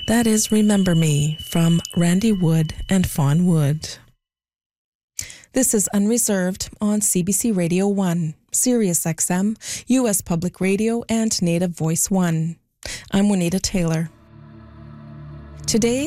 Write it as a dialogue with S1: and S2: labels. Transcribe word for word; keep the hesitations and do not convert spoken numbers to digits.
S1: That is Remember Me from Randy Wood and Fawn Wood. This is Unreserved on C B C Radio one, Sirius X M, U S Public Radio, and Native Voice one. I'm Juanita Taylor. Today,